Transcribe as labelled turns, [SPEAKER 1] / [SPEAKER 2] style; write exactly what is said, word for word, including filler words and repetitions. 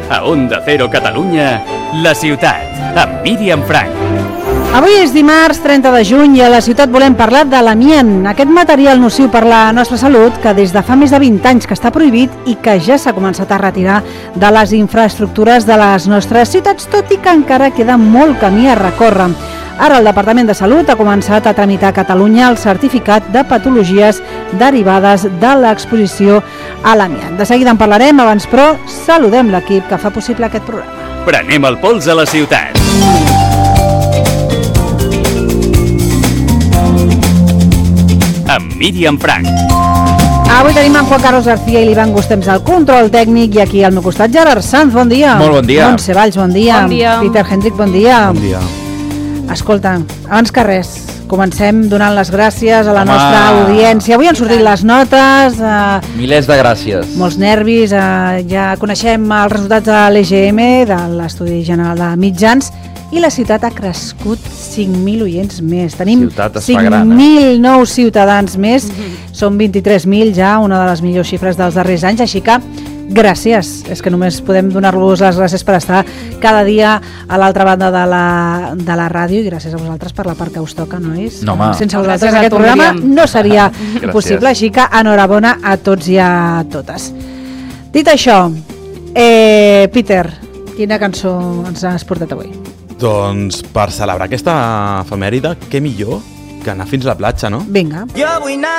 [SPEAKER 1] A Onda Cero Catalunya, La Ciutat, amb Míriam Frank.
[SPEAKER 2] Avui és dimarts trenta de juny i a La Ciutat volem parlar de l'amiant, aquest material nociu per la nostra salut que des de fa més de vint anys que està prohibit i que ja s'ha començat a retirar de les infraestructures de les nostres ciutats, tot i que encara queda molt camí a recórrer. Ara el Departament de Salut ha començat a tramitar a Catalunya el certificat de patologies derivades de l'exposició a l'amiant. De seguida en parlarem, abans però saludem l'equip que fa possible aquest programa.
[SPEAKER 1] Prenem el pols a la ciutat. Amb Míriam Frank.
[SPEAKER 2] Avui tenim en Juan Carlos García i l'Ivan Gustems al control tècnic i aquí al meu costat Gerard Sanz, bon dia.
[SPEAKER 3] Molt bon dia.
[SPEAKER 2] Montse Valls, bon dia.
[SPEAKER 4] Bon dia.
[SPEAKER 2] Peter Hendrik, bon dia.
[SPEAKER 3] Bon dia.
[SPEAKER 2] Escolta, abans que res, comencem donant les gràcies a la
[SPEAKER 3] Home.
[SPEAKER 2] nostra audiència. Avui han sortit les notes, eh,
[SPEAKER 3] Milers de gràcies.
[SPEAKER 2] molts nervis, eh, ja coneixem els resultats de l'E G M, de l'Estudi General de Mitjans, i la ciutat ha crescut cinc mil oients més. Tenim
[SPEAKER 3] Ciutat es fa
[SPEAKER 2] cinc
[SPEAKER 3] gran, eh?
[SPEAKER 2] mil nous ciutadans més, són vint-i-tres mil ja, una de les millors xifres dels darrers anys, així que gràcies. És que només podem donar-vos les gràcies per estar cada dia a l'altra banda de la, de la ràdio i gràcies a vosaltres per la part que us toca, nois?
[SPEAKER 3] No, home.
[SPEAKER 2] Sense vosaltres
[SPEAKER 4] Gràcies a
[SPEAKER 2] aquest
[SPEAKER 4] tu,
[SPEAKER 2] programa
[SPEAKER 4] Míriam.
[SPEAKER 2] no seria
[SPEAKER 3] Gràcies.
[SPEAKER 2] possible, així que enhorabona a tots i a totes. Dit això, eh, Peter, quina cançó ens has portat avui?
[SPEAKER 5] Doncs per celebrar aquesta efemèride, què millor que anar fins a la platja, no?
[SPEAKER 2] Vinga.
[SPEAKER 6] Jo vull anar